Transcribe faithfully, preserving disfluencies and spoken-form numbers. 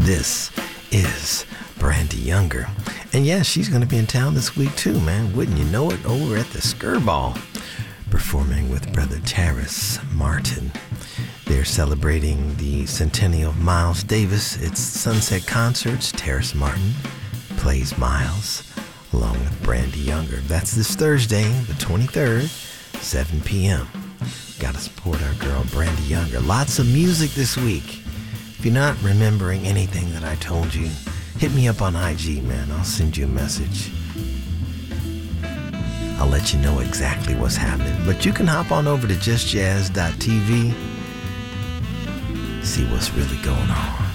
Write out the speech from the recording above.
This is Brandy Younger. And yeah, she's going to be in town this week too, man. Wouldn't you know it? Over at the Skirball, performing with Brother Terrace Martin. They're celebrating the centennial of Miles Davis. It's Sunset Concerts. Terrace Martin plays Miles along with Brandy Younger. That's this Thursday, the twenty-third, seven p.m. Got to support our girl Brandy Younger. Lots of music this week. If you're not remembering anything that I told you, hit me up on I G, man. I'll send you a message. I'll let you know exactly what's happening. But you can hop on over to just jazz dot t v, see what's really going on.